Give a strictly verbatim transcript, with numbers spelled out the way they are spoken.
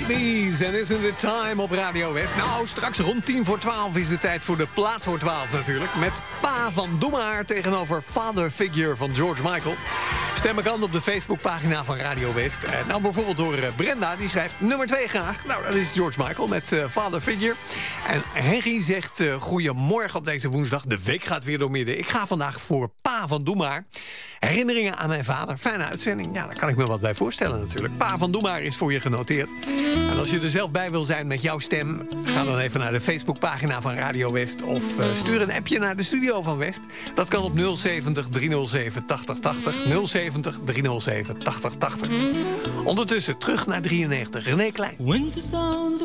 Whitney's en Isn't It Time op Radio West. Nou, straks rond tien voor twaalf is de tijd voor de plaat voor twaalf natuurlijk. Met Pa van Doe Maar tegenover Father Figure van George Michael. Stemmen kan op de Facebookpagina van Radio West. Eh, nou, bijvoorbeeld door uh, Brenda, die schrijft nummer twee graag. Nou, dat is George Michael met uh, Father Figure. En Henry zegt uh, goedemorgen op deze woensdag. De week gaat weer door midden. Ik ga vandaag voor Pa van Doe Maar. Herinneringen aan mijn vader. Fijne uitzending. Ja, daar kan ik me wat bij voorstellen natuurlijk. Pa van Doe Maar is voor je genoteerd. En als je er zelf bij wil zijn met jouw stem, ga dan even naar de Facebookpagina van Radio West. Of uh, stuur een appje naar de studio van West. Dat kan op nul zeventig driehonderdzeven tachtig tachtig. nul zeventig driehonderdzeven tachtig tachtig. Ondertussen terug naar drieënnegentig. René Klein. Winter sounds